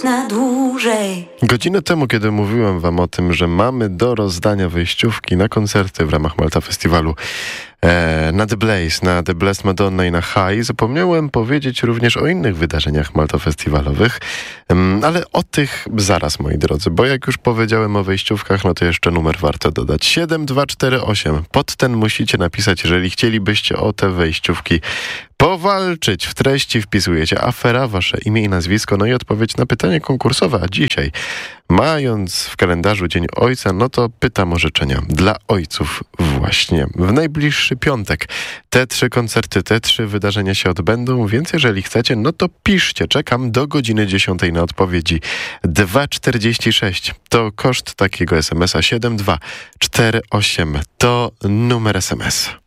na dłużej. Godzinę temu, kiedy mówiłem wam o tym, że mamy do rozdania wejściówki na koncerty w ramach Malta Festiwalu, na The Blaze, na The Blessed Madonna i na High, zapomniałem powiedzieć również o innych wydarzeniach maltofestiwalowych, ale o tych zaraz, moi drodzy, bo jak już powiedziałem o wejściówkach, no to jeszcze numer warto dodać. 7248. Pod ten musicie napisać, jeżeli chcielibyście o te wejściówki powalczyć. W treści wpisujecie afera, wasze imię i nazwisko, no i odpowiedź na pytanie konkursowe. A dzisiaj, mając w kalendarzu Dzień Ojca, no to pytam o życzenia dla ojców właśnie. W najbliższy piątek te 3 koncerty, te 3 wydarzenia się odbędą, więc jeżeli chcecie, no to piszcie. Czekam do godziny 10 na odpowiedzi. 2,46 to koszt takiego SMS-a. 7248 to numer SMS.